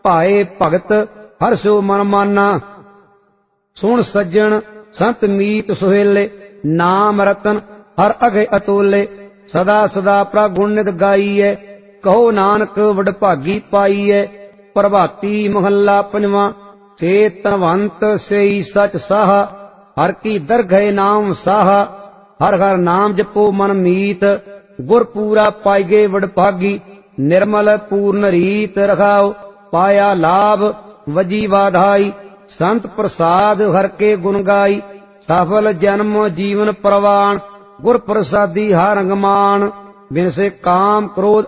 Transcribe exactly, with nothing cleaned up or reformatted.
ਭਾਏ ਭਗਤ ਹਰषो मन माना। सुन सज्जन संत मीत सुहेले, नाम रतन हर अघे अतोले। सदा सदा प्रगुण नित गाईए, कहो नानक वडभागी पाईए। प्रभाती महला पंजवा, से तनवंत सेई सच साहा। हर की दरगह नाम साहा, हर हर नाम जपो मन मीत। गुर पूरा पाईगे वडभागी, निर्मल पूर्ण रीत रखाओ। पाया लाभ वजी वाधाई, संत प्रसाद हर के गुण गाई। सफल जन्म जीवन प्रवाण, गुर प्रसादी हर अंगमान। बिन से काम क्रोध